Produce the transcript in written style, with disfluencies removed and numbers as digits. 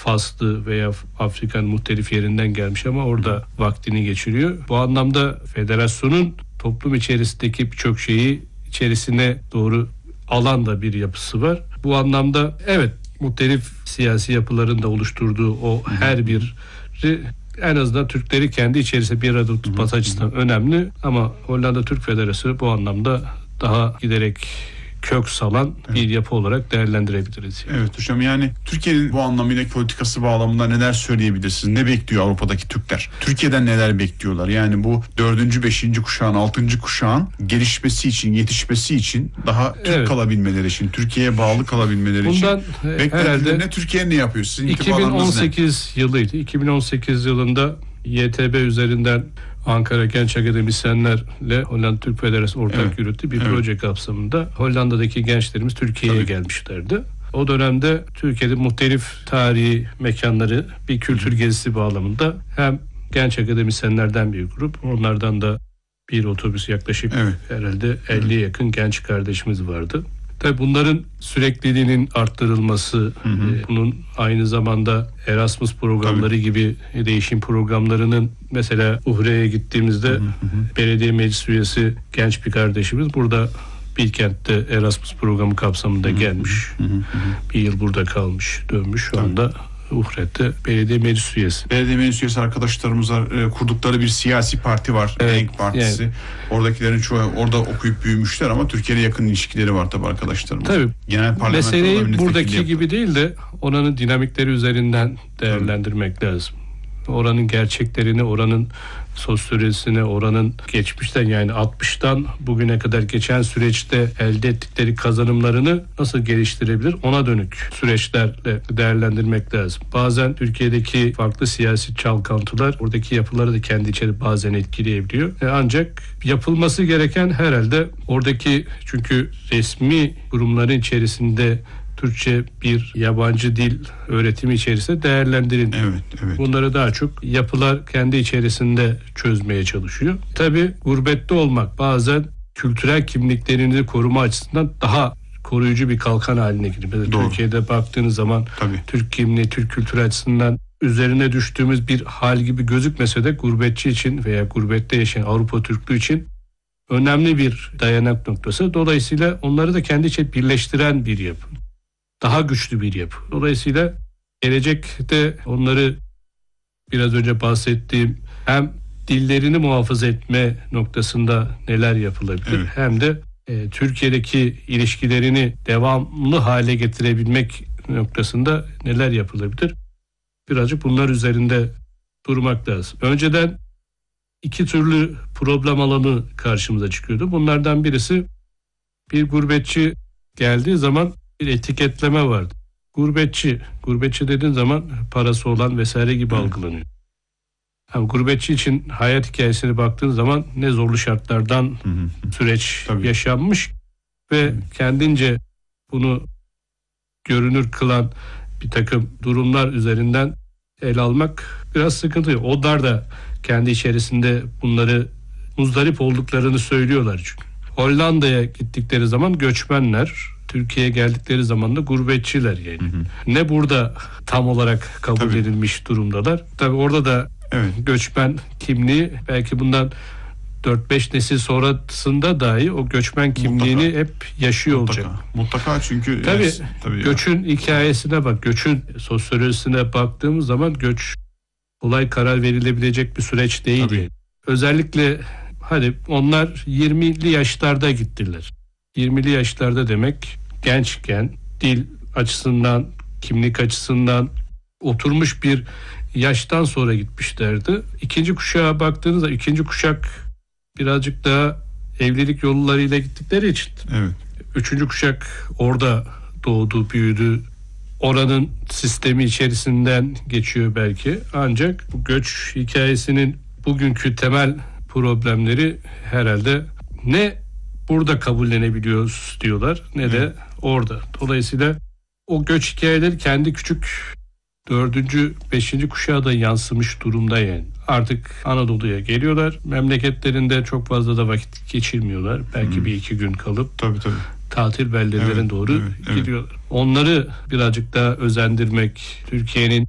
Faslı veya Afrika'nın muhtelif yerinden gelmiş ama orada vaktini geçiriyor. Bu anlamda federasyonun toplum içerisindeki birçok şeyi içerisine doğru alan da bir yapısı var. Bu anlamda evet, muhtelif siyasi yapıların da oluşturduğu o her biri en azından Türkleri kendi içerisinde bir arada tutması açısından önemli. Ama Hollanda Türk Federasyonu bu anlamda daha giderek kök salan bir yapı olarak değerlendirebiliriz. Evet hocam, yani Türkiye'nin bu anlamıyla politikası bağlamında neler söyleyebilirsiniz? Ne bekliyor Avrupa'daki Türkler? Türkiye'den neler bekliyorlar? Yani bu 4. 5. kuşağın, 6. kuşağın gelişmesi için, yetişmesi için, daha Türk kalabilmeleri için, Türkiye'ye bağlı kalabilmeleri bundan için beklentileri ne? Türkiye ne yapıyor? Sizin 2018 yılıydı. 2018 yılında YTB üzerinden Ankara Genç Akademisyenlerle Hollanda Türk Federasyonu ortak yürüttü bir proje kapsamında Hollanda'daki gençlerimiz Türkiye'ye gelmişlerdi. O dönemde Türkiye'de muhtelif tarihi mekanları bir kültür gezisi bağlamında hem genç akademisyenlerden bir grup, onlardan da bir otobüs, yaklaşık herhalde 50'ye yakın genç kardeşimiz vardı. Tabii bunların sürekliliğinin arttırılması, bunun aynı zamanda Erasmus programları gibi değişim programlarının, mesela Uhre'ye gittiğimizde belediye meclis üyesi genç bir kardeşimiz burada Bilkent'te Erasmus programı kapsamında gelmiş. Bir yıl burada kalmış, dönmüş. Şu anda Uhre'de belediye meclis üyesi. Belediye meclis üyesi arkadaşlarımıza kurdukları bir siyasi parti var. Renk Partisi. Yani, oradakilerin çoğu orada okuyup büyümüşler ama Türkiye'ye yakın ilişkileri var tabii arkadaşlarımız. Tabii. Meseleyi buradaki gibi değil de oranın dinamikleri üzerinden değerlendirmek lazım. Oranın gerçeklerini, oranın sosyolojisine, oranın geçmişten, yani 60'tan bugüne kadar geçen süreçte elde ettikleri kazanımlarını nasıl geliştirebilir, ona dönük süreçlerle değerlendirmek lazım. Bazen Türkiye'deki farklı siyasi çalkantılar oradaki yapıları da kendi içeri bazen etkileyebiliyor. Ancak yapılması gereken herhalde oradaki, çünkü resmi kurumların içerisinde Türkçe bir yabancı dil öğretimi içerisinde değerlendirildi. Evet. Bunları daha çok yapılar kendi içerisinde çözmeye çalışıyor. Tabii gurbette olmak bazen kültürel kimliklerini koruma açısından daha koruyucu bir kalkan haline geliyor. Türkiye'de baktığınız zaman Türk kimliği, Türk kültürü açısından üzerine düştüğümüz bir hal gibi gözükmese de gurbetçi için veya gurbette yaşayan Avrupa Türklüğü için önemli bir dayanak noktası. Dolayısıyla onları da kendi içinde birleştiren bir yapı. Daha güçlü bir yapı. Dolayısıyla gelecekte onları biraz önce bahsettiğim hem dillerini muhafaza etme noktasında neler yapılabilir, hem de Türkiye'deki ilişkilerini devamlı hale getirebilmek noktasında neler yapılabilir? Birazcık bunlar üzerinde durmak lazım. Önceden iki türlü problem alanı karşımıza çıkıyordu. Bunlardan birisi, bir gurbetçi geldiği zaman bir etiketleme vardı. Gurbetçi dediğin zaman parası olan vesaire gibi algılanıyor. Yani gurbetçi için hayat hikayesine baktığın zaman ne zorlu şartlardan süreç yaşanmış ve kendince bunu görünür kılan bir takım durumlar üzerinden ele almak biraz sıkıntı. Onlar da kendi içerisinde bunları muzdarip olduklarını söylüyorlar çünkü. Hollanda'ya gittikleri zaman göçmenler, Türkiye'ye geldikleri zaman da gurbetçiler yani. Ne burada tam olarak kabul edilmiş durumdalar. Tabii orada da göçmen kimliği belki bundan 4-5 nesil sonrasında dahi o göçmen kimliğini hep yaşıyor olacak. Mutlaka çünkü tabii göçün hikayesine bak, göçün sosyolojisine baktığımız zaman göç kolay karar verilebilecek bir süreç değil. Yani. Özellikle hadi onlar 20'li yaşlarda gittiler. 20'li yaşlarda demek gençken dil açısından, kimlik açısından oturmuş bir yaştan sonra gitmişlerdi. İkinci kuşağa baktığınızda ikinci kuşak birazcık daha evlilik yollarıyla gittikleri için. Üçüncü kuşak orada doğdu, büyüdü. Oranın sistemi içerisinden geçiyor belki. Ancak bu göç hikayesinin bugünkü temel problemleri herhalde ne burada kabullenebiliyoruz diyorlar ne de orada. Dolayısıyla o göç hikayeleri kendi küçük 4. 5. kuşağa da yansımış durumda yani. Artık Anadolu'ya geliyorlar. Memleketlerinde çok fazla da vakit geçirmiyorlar. Belki bir iki gün kalıp tatil beldelerine doğru gidiyorlar. Onları birazcık daha özendirmek, Türkiye'nin